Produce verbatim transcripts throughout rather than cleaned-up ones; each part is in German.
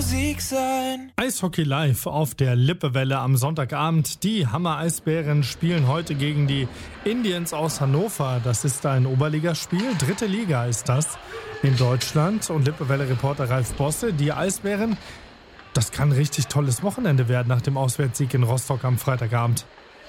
Musik sein. Eishockey live auf der Lippewelle am Sonntagabend. Die Hammer Eisbären spielen heute gegen die Indians aus Hannover. Das ist ein Oberligaspiel. Dritte Liga ist das in Deutschland. Und Lippewelle-Reporter Ralf Bosse, die Eisbären, das kann ein richtig tolles Wochenende werden nach dem Auswärtssieg in Rostock am Freitagabend.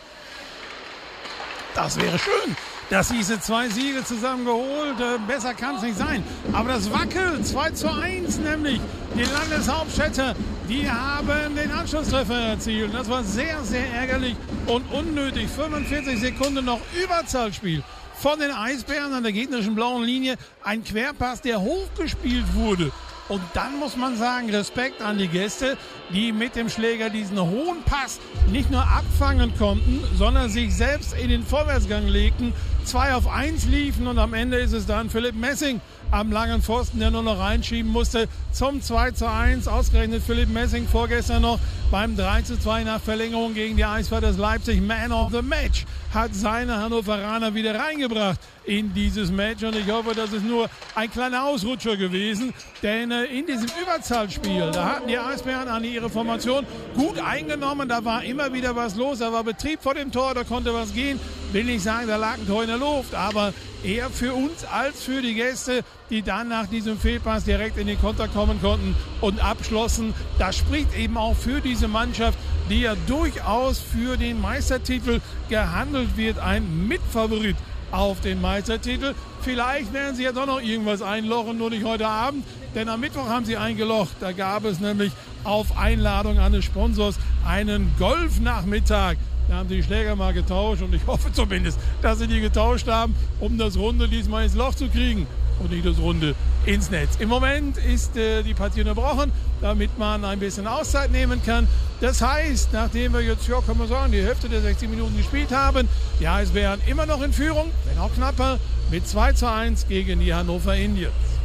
Das wäre schön. Das hieße zwei Siege zusammengeholt. Äh, besser kann es nicht sein. Aber das wackelt. zwei zu eins nämlich. Die Landeshauptstädte, die haben den Anschlusstreffer erzielt. Das war sehr, sehr ärgerlich und unnötig. fünfundvierzig Sekunden noch Überzahlspiel von den Eisbären an der gegnerischen blauen Linie. Ein Querpass, der hochgespielt wurde. Und dann muss man sagen, Respekt an die Gäste, die mit dem Schläger diesen hohen Pass nicht nur abfangen konnten, sondern sich selbst in den Vorwärtsgang legten, zwei auf eins liefen und am Ende ist es dann Philipp Messing am langen Pfosten, der nur noch reinschieben musste, zum zwei zu eins. Ausgerechnet Philipp Messing vorgestern noch beim drei zu zwei nach Verlängerung gegen die Eisbären Leipzig. Man of the Match hat seine Hannoveraner wieder reingebracht in dieses Match und ich hoffe, das ist nur ein kleiner Ausrutscher gewesen, denn äh, in diesem Überzahlspiel, da hatten die Eisbären an ihre Formation gut eingenommen, da war immer wieder was los, da war Betrieb vor dem Tor, da konnte was gehen, will nicht sagen, da lag ein Tor in der Luft, aber eher für uns als für die Gäste, die dann nach diesem Fehlpass direkt in den Konter kommen konnten und abschlossen. Das spricht eben auch für diese Mannschaft, die ja durchaus für den Meistertitel gehandelt wird, ein Mitfavorit auf den Meistertitel. Vielleicht werden sie ja doch noch irgendwas einlochen, nur nicht heute Abend, denn am Mittwoch haben sie eingelocht. Da gab es nämlich auf Einladung eines Sponsors einen Golfnachmittag. Da haben sie die Schläger mal getauscht und ich hoffe zumindest, dass sie die getauscht haben, um das Runde diesmal ins Loch zu kriegen und nicht das Runde ins Netz. Im Moment ist äh, die Partie unterbrochen, damit man ein bisschen Auszeit nehmen kann. Das heißt, nachdem wir jetzt, ja, kann man sagen, die Hälfte der sechzig Minuten gespielt haben, die Eisbären immer noch in Führung, wenn auch knapper, mit zwei zu eins gegen die Hannover Indians.